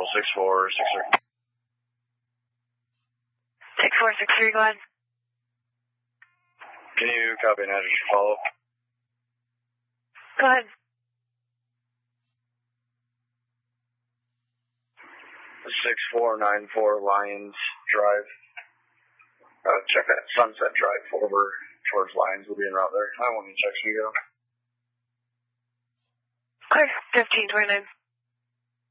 Control 6463. 6463, go ahead. Can you copy an address for follow-up? Go ahead. 6494 Lions Drive. Check that Sunset Drive over towards Lions. We'll be en route there. I want to check so you go. Clear, 1529.